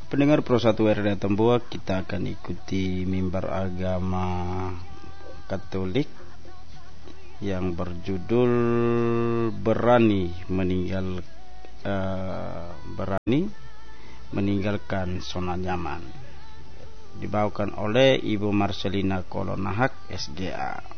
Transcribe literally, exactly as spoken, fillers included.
Pendengar Pro satu R D Temboa, kita akan ikuti mimbar agama Katolik yang berjudul berani meninggal uh, berani meninggalkan zona nyaman, dibawakan oleh Ibu Marcelina Kolonahak S G A.